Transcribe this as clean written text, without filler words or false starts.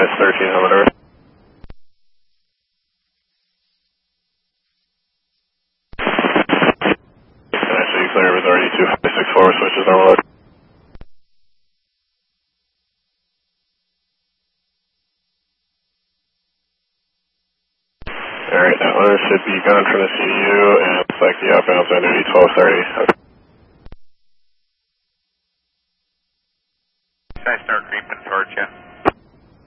US 13 Humidor. Actually, clear with RD 2564, switches on load. Alright, that one should be gone from the CU, and looks like the outbound's under 1230.